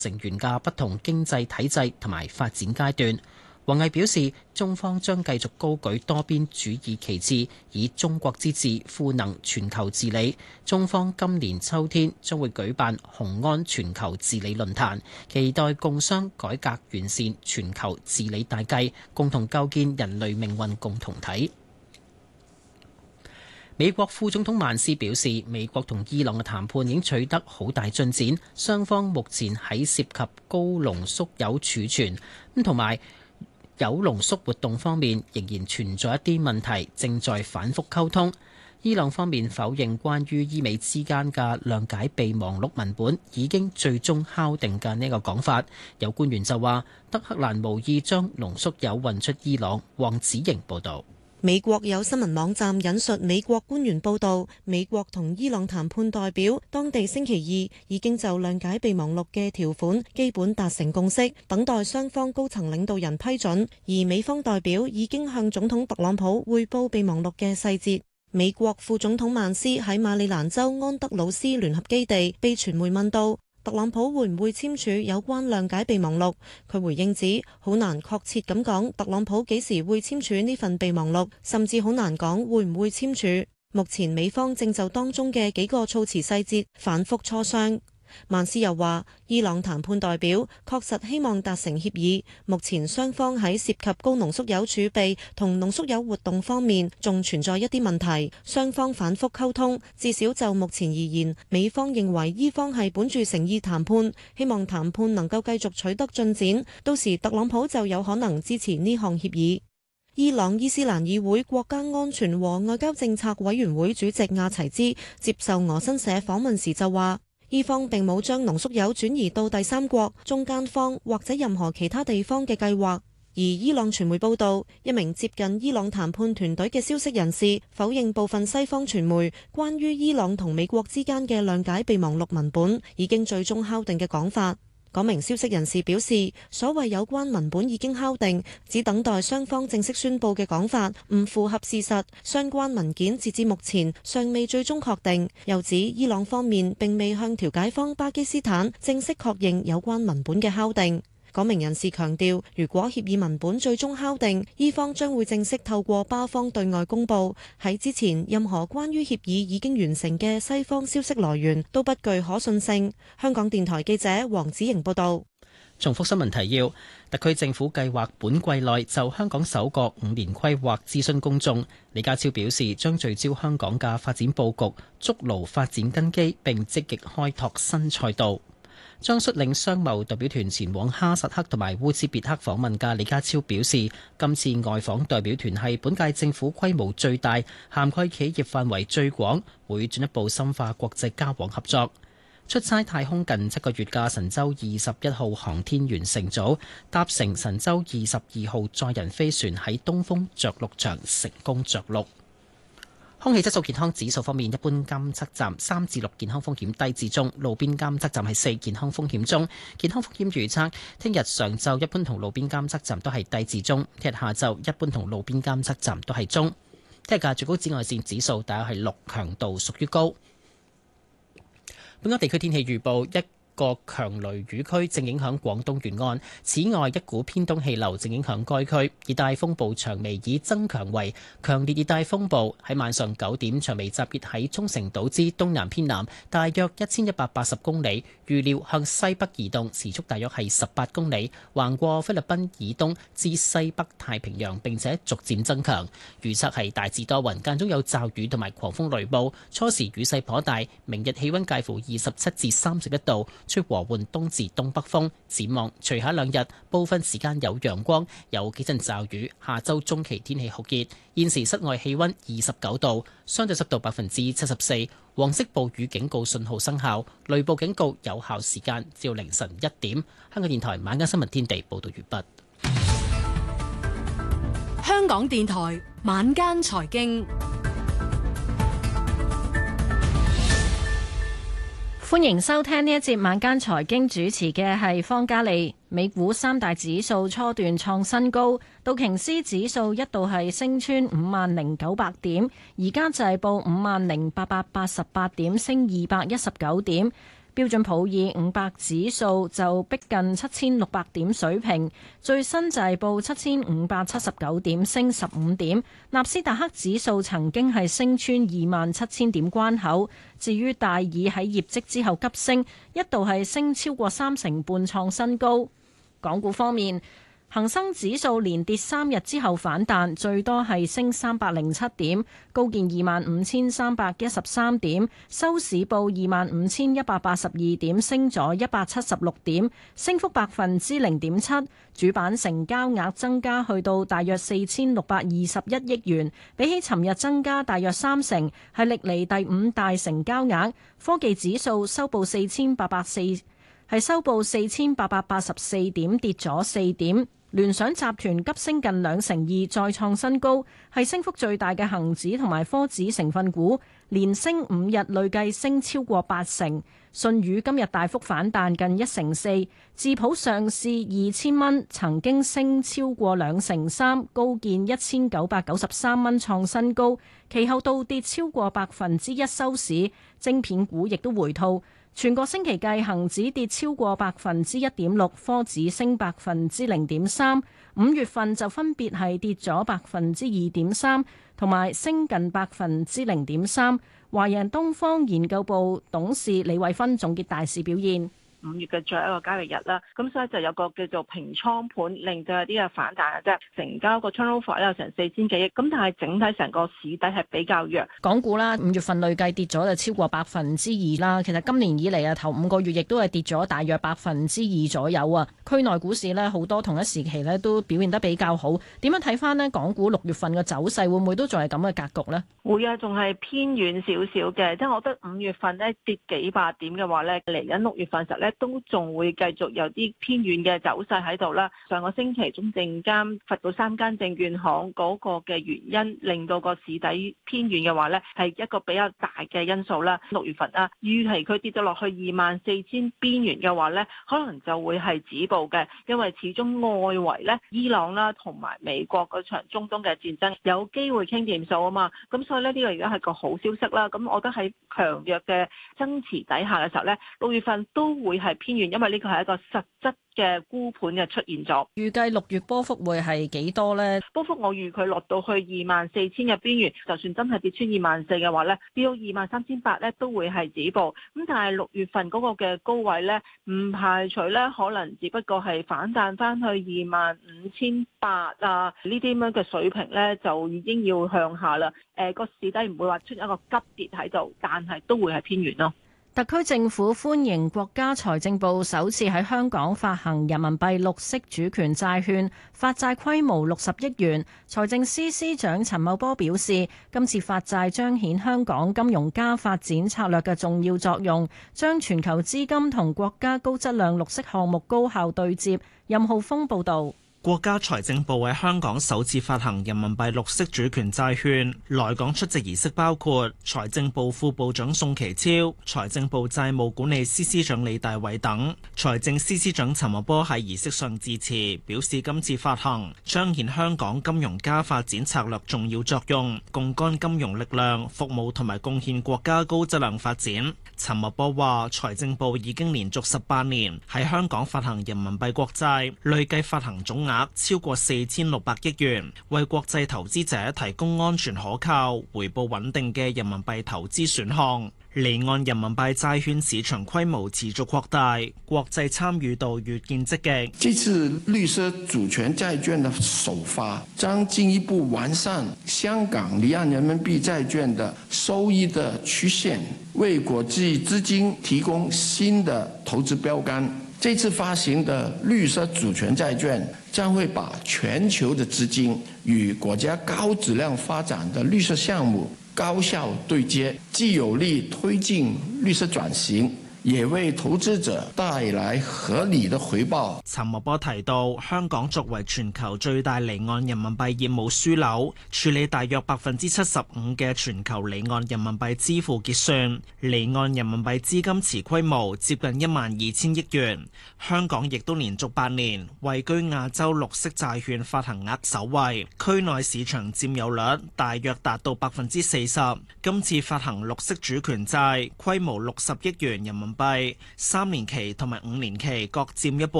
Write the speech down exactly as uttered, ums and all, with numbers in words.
成員嘅不同經濟體制同埋發展階段。王毅表示，中方將繼續高舉多邊主義旗幟，以中國之志賦能全球治理。中方今年秋天將會舉辦雄安全球治理論壇，期待共商改革完善全球治理大計，共同構建人類命運共同體。美國副總統曼斯表示，美國同伊朗嘅談判已經取得好大進展，雙方目前喺涉及高濃縮鈾儲存咁同埋鈾濃縮活動方面仍然存在一啲問題，正在反覆溝通。伊朗方面否認關於伊美之間嘅諒解備忘錄文本已經最終敲定嘅呢個講法。有官員就話，德黑蘭無意將濃縮鈾運出伊朗。黃子瑩報導。 美國有新聞網站引述美國官員報道，美國同伊朗談判代表當地星期二已經就諒解備忘錄嘅條款基本達成共識，等待雙方高層領導人批准。而美方代表已經向總統特朗普匯報備忘錄嘅細節。美國副總統曼斯喺馬里蘭州安德魯斯聯合基地被傳媒問到特朗普會唔會簽署有關諒解備忘錄，佢回應指好難確切咁講特朗普幾時會簽署呢份備忘錄，甚至好難講會唔會簽署。目前美方正就當中嘅幾個措辭細節反覆磋商。曼斯又話，伊朗談判代表確實希望達成協議，目前雙方喺涉及高濃縮鈾儲備同濃縮鈾活動方面仲存在一啲問題，雙方反覆溝通，至少就目前而言，美方認為伊方係本住誠意談判，希望談判能夠繼續取得進展，到時特朗普就有可能支持呢項協議。伊朗伊斯蘭議會國家安全和外交政策委員會主席亞齊茲接受俄新社訪問時就話，伊方並冇將濃縮鈾轉移到第三國、中間方或者任何其他地方嘅計劃。而伊朗傳媒報道，一名接近伊朗談判團隊嘅消息人士否認部分西方傳媒關於伊朗同美國之間嘅諒解備忘錄文本已經最終敲定嘅講法。嗰名消息人士表示，所謂有關文本已經敲定，只等待雙方正式宣佈嘅講法唔符合事實，相關文件截至目前尚未最終確定。又指伊朗方面並未向調解方巴基斯坦正式確認有關文本嘅敲定。嗰名人士強調，如果協議文本最終敲定，伊方將會正式透過巴方對外公佈。喺之前，任何關於協議已經完成嘅西方消息來源都不具可信性。香港電台記者黃子瑩報道。 重複新聞提要：特區政府計劃本季內就香港首個五年規劃諮詢公眾。李家超表示，將聚焦香港嘅發展佈局，築牢發展根基，並積極開拓新賽道。將率領商貿代表團前往哈薩克同埋烏茲別克訪問嘅李家超表示，今次外訪代表團係本屆政府規模最大、涵蓋企業範圍最廣，會進一步深化國際交往合作。出差太空近七個月嘅神舟二十一號航天員乘組搭乘神舟二十二號載人飛船喺東風着陸場成功着陸。空氣質素健康指數方面，一般監測站三至六健康風險低至中，路邊監測站係四健康風險中。健康風險預測，聽日上晝一般同路邊監測站都係低至中，聽日下晝一般同路邊監測站都係中。聽日嘅最高紫外線指數大約係六，強度屬於高。本港地區天氣預報，一個強雷雨區正影響廣東沿岸，此外一股偏東氣流正影響該區。熱帶風暴長微已增強為強烈熱帶風暴，喺晚上九點，長微集結喺沖繩島之東南偏南，大約一千一百八十公里，預料向西北移動，時速大約係十八公里，橫過菲律賓以東至西北太平洋，並且逐漸增強。預測係大致多雲，間中有驟雨同埋狂風雷暴，初時雨勢頗大。明日氣溫介乎二十七至三十一度。吹和緩東至東北風，展望隨後兩日部分時間有陽光，有幾陣驟雨。下周中期天氣酷熱，現時室外氣溫二十九度，相對濕度百分之七十四。黃色暴雨警告信號生效，雷暴警告有效時間至凌晨一點。香港電台晚間新聞天地報道完畢。 香港電台晚間財經。歡迎收聽呢一節晚間財經，主持嘅係方嘉利。美股三大指數初段創新高，道瓊斯指數一度係升穿五萬零九百點，而家就係報五萬零八百八十八點，升二百一十九點。 標準普爾五百指數就逼近七千六百點水平，最新就係報七千五百七十九點，升十五點。納斯達克指數曾經係升穿二萬七千點關口。至於戴爾喺業績之後急升，一度係升超過三成半，創新高。港股方面，恒生指數連跌三日之後反彈，最多係升三百零七點，高見二萬五千三百一十三點，收市報二萬五千一百八十二點，升咗一百七十六點，升幅百分之零點七。主板成交額增加去到大約四千六百二十一億元，比起尋日增加大約三成，係歷嚟第五大成交額。科技指數收報四千八百四，係收報四千八百八十四點，跌咗四點。聯想集團急升近兩成二，再創新高，係升幅最大嘅恒指同埋科指成分股，連升五日，累計升超過八成。信宇今日大幅反彈近一成四，智普上試二千蚊，曾經升超過兩成三，高見一千九百九十三蚊創新高，其後倒跌超過百分之一收市。晶片股亦都回吐。全個星期計，恒指跌超過百分之一點六，科指升百分之零點三。五月份就分別係跌咗百分之二點三，同埋升近百分之零點三。華人東方研究部董事李慧芬總結大市表現。 五月嘅最後一個交易日啦，咁所以就有個叫做平倉盤，令到有啲嘅反彈嘅啫。成交個 turnover 咧有成四千幾億，咁但係整體成個市底係比較弱。 港股啦，五月份累計跌咗就超過百分之二啦。其實今年以嚟啊，頭五個月亦都係跌咗大約百分之二左右啊。區內股市呢，好多同一時期呢都表現得比較好。點樣睇翻呢？港股六月份嘅走勢會唔會都仲係咁嘅格局呢？ 會啊，仲係偏遠少少嘅，即係我覺得五月份呢跌幾百點嘅話呢，嚟緊六月份時候呢都仲會繼續有啲偏遠嘅走勢喺度啦。上個星期中證監罰到三間證券行嗰個嘅原因，令到個市底偏遠嘅話呢，係一個比較大嘅因素啦。六月份啊，預期佢跌到落去二萬四千邊緣嘅話呢，可能就會係止步嘅，因為始終外圍呢，伊朗啦同埋美國嗰場中東嘅戰爭有機會傾掂數啊嘛。咁所以呢，呢個而家係個好消息啦。咁我覺得喺強弱嘅爭持底下嘅時候呢，六月份都會係偏遠，因為呢個係一個實質嘅沽盤嘅出現咗。 預計六月波幅會係幾多呢？ 波幅我預佢落到去二萬四千嘅邊緣，就算真係跌穿二萬四嘅話呢，跌到二萬三千八呢都會係止步。咁但係六月份嗰個嘅高位呢，唔排除呢可能只不過係反彈翻去二萬五千八啊呢啲咁樣嘅水平呢，就已經要向下啦。誒、呃、個市底唔會話出現一個急跌喺度，但係都會係偏遠咯。 特區政府歡迎國家財政部首次喺香港發行人民幣綠色主權債券，發債規模六十億元。財政司司長陳茂波表示，今次發債彰顯香港金融加發展策略嘅重要作用，將全球資金同國家高質量綠色項目高效對接。任浩峰報導。 國家財政部喺香港首次發行人民幣綠色主權債券，來港出席儀式包括財政部副部長宋琪超、財政部債務管理司司長李大偉等。財政司司長陳茂波喺儀式上致辭，表示今次發行彰顯香港金融加發展策略重要作用，槓桿金融力量，服務同埋貢獻國家高質量發展。陳茂波話，財政部已經連續十八年喺香港發行人民幣國債，累計發行總額超過四千六百億元，為國際投資者提供安全可靠、回報穩定嘅人民幣投資選項。離岸人民幣債券市場規模持續擴大，國際參與度越見積極。 這次綠色主權債券的首發，將進一步完善香港離岸人民幣債券的收益的曲線，為國際資金提供新的投資標杆。這次發行的綠色主權債券將會把全球的資金與國家高質量發展的綠色項目高效對接，既有力推進綠色轉型，也為投資者帶來合理的回報。 陳茂波提到，香港作為全球最大離岸人民幣業務樞紐，處理大約百分之七十五嘅全球離岸人民幣支付結算，離岸人民幣資金池規模接近一萬二千億元。香港亦都連續八年位居亞洲綠色債券發行額首位，區內市場佔有率大約達到百分之四十。今次發行綠色主權債，規模六十億元人民民幣，三年期同埋五年期各佔一半。